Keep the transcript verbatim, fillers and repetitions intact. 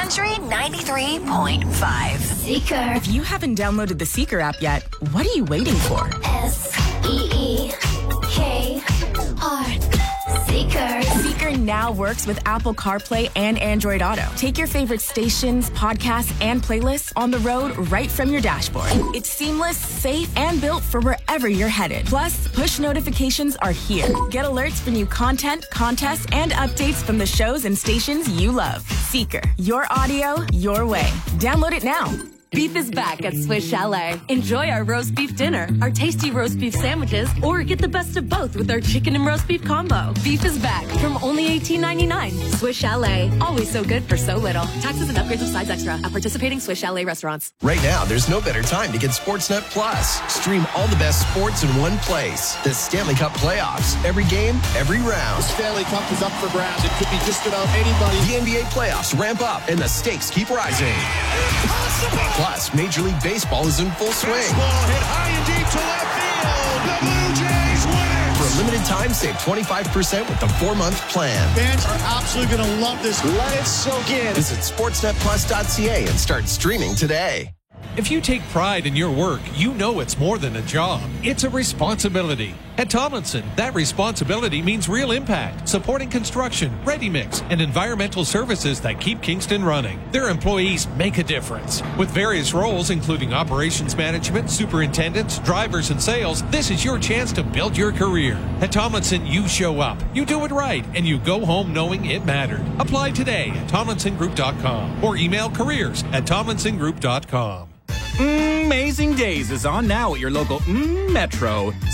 Country ninety-three point five. Seeker. If you haven't downloaded the Seeker app yet, what are you waiting for? S E E K R. Seeker. Seeker now works with Apple CarPlay and Android Auto. Take your favorite stations, podcasts, and playlists on the road right from your dashboard. It's seamless, safe, and built for wherever you're headed. Plus, push notifications are here. Get alerts for new content, contests, and updates from the shows and stations you love. Seeker. Your audio, your way. Download it now. Beef is back at Swiss Chalet. Enjoy our roast beef dinner, our tasty roast beef sandwiches, or get the best of both with our chicken and roast beef combo. Beef is back from only eighteen ninety-nine. Swiss Chalet, always so good for so little. Taxes and upgrades of sides extra at participating Swiss Chalet restaurants. Right now, there's no better time to get Sportsnet Plus. Stream all the best sports in one place. The Stanley Cup playoffs, every game, every round. The Stanley Cup is up for grabs. It could be just about anybody. The N B A playoffs ramp up and the stakes keep rising. Impossible! Plus, Major League Baseball is in full swing. Baseball hit high and deep to left field. The Blue Jays win it. For a limited time, save twenty-five percent with the four-month plan. Fans are absolutely going to love this. Let it soak in. Visit sportsnet plus dot c a and start streaming today. If you take pride in your work, you know it's more than a job. It's a responsibility. At Tomlinson, that responsibility means real impact, supporting construction, ready-mix, and environmental services that keep Kingston running. Their employees make a difference. With various roles, including operations management, superintendents, drivers, and sales, this is your chance to build your career. At Tomlinson, you show up, you do it right, and you go home knowing it mattered. Apply today at tomlinson group dot com or email careers at tomlinson group dot com. Amazing Days is on now at your local mm, Metro.